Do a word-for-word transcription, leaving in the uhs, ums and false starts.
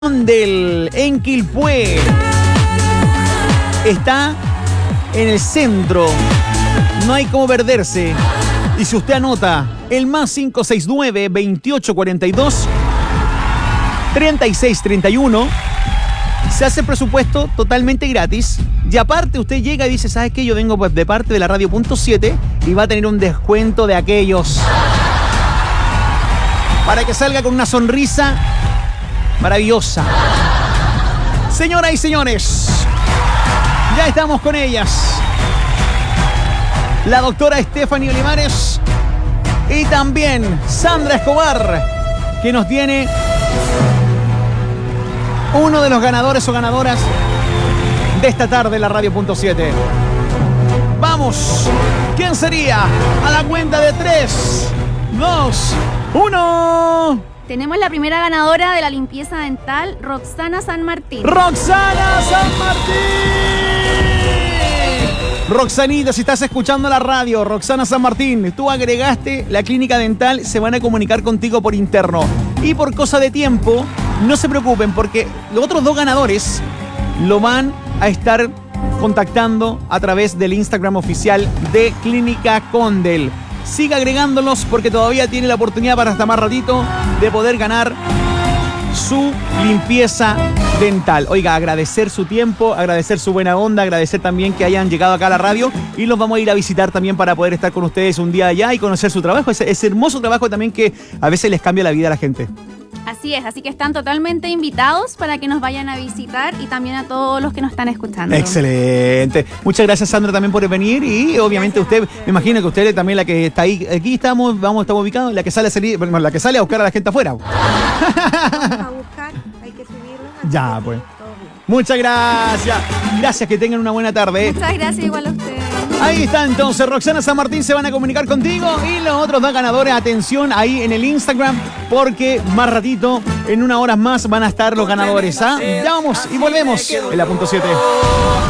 Del en Quilpué. Está en el centro. No hay cómo perderse. Y si usted anota el más cinco seis nueve, veintiocho cuarenta y dos, treinta y seis treinta y uno, se hace presupuesto totalmente gratis. Y aparte usted llega y dice, ¿sabes qué? Yo vengo pues de parte de la radio punto siete y va a tener un descuento de aquellos. Para que salga con una sonrisa maravillosa. Señoras y señores, ya estamos con ellas. La doctora Stephanie Olivares y también Sandra Escobar, que nos tiene uno de los ganadores o ganadoras de esta tarde en la radio punto siete. Vamos, ¿quién sería? A la cuenta de tres, dos, uno. Tenemos la primera ganadora de la limpieza dental, Roxana San Martín. ¡Roxana San Martín! Roxanita, si estás escuchando la radio, Roxana San Martín, tú agregaste la clínica dental, se van a comunicar contigo por interno. Y por cosa de tiempo, no se preocupen porque los otros dos ganadores lo van a estar contactando a través del Instagram oficial de Clínica Condel. Siga agregándolos porque todavía tiene la oportunidad para hasta más ratito de poder ganar su limpieza dental. Oiga, agradecer su tiempo, agradecer su buena onda, agradecer también que hayan llegado acá a la radio y los vamos a ir a visitar también para poder estar con ustedes un día allá y conocer su trabajo, ese, ese hermoso trabajo también que a veces les cambia la vida a la gente. Así es, así que están totalmente invitados para que nos vayan a visitar y también a todos los que nos están escuchando. Excelente. Muchas gracias, Sandra, también por venir y obviamente usted, me imagino que usted también la que está ahí, aquí estamos, vamos, estamos ubicados, la que sale a salir, bueno, la que sale a buscar a la gente afuera. Vamos a buscar, hay que subirlo. Ya, pues. Muchas gracias. Gracias, que tengan una buena tarde. Muchas gracias, igual a ustedes. Ahí está entonces, Roxana San Martín se van a comunicar contigo y los otros dos ganadores, atención ahí en el Instagram porque más ratito, en unas horas más van a estar los ganadores. ¿Ah? Ya vamos y volvemos en la punto siete.